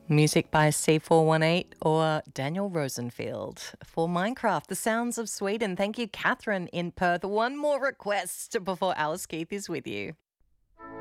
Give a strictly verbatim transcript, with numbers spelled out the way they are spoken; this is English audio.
Music by C four one eight or Daniel Rosenfield for Minecraft, The Sounds of Sweden. Thank you, Catherine in Perth. One more request before Alice Keith is with you.